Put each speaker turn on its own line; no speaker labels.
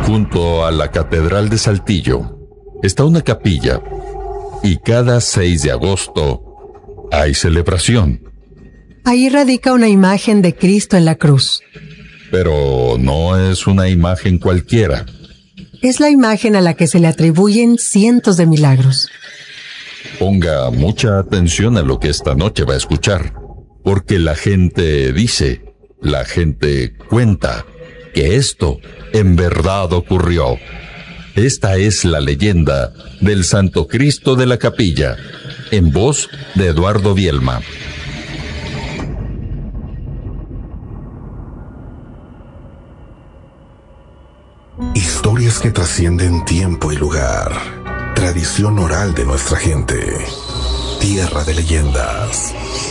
Junto a la Catedral de Saltillo está una capilla y cada 6 de agosto hay celebración.
Ahí radica una imagen de Cristo en la cruz.
Pero no es una imagen cualquiera.
Es la imagen a la que se le atribuyen cientos de milagros.
Ponga mucha atención a lo que esta noche va a escuchar, porque la gente dice, la gente cuenta, que esto en verdad ocurrió. Esta es la leyenda del Santo Cristo de la Capilla, en voz de Eduardo Bielma.
Historias que trascienden tiempo y lugar. Tradición oral de nuestra gente. Tierra de leyendas.